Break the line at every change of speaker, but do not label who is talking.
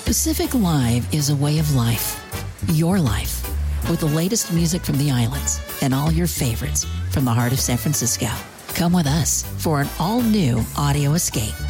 Pacific Live is a way of life. Your life. With the latest music from the islands and all your favorites from the heart of San Francisco. Come with us for an all-new audio escape